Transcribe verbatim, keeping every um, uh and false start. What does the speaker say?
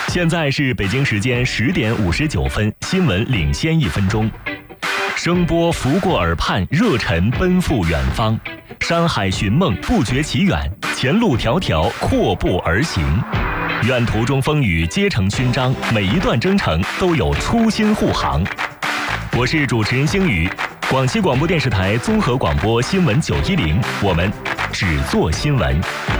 现在是北京时间十点五十九分，新闻领先一分钟。声波拂过耳畔，热忱奔赴远方。山海寻梦，不觉其远，前路迢迢，阔步而行。愿途中风雨皆成勋章，每一段征程都有初心护航。我是主持人星宇，广西广播电视台综合广播新闻九一零，我们只做新闻。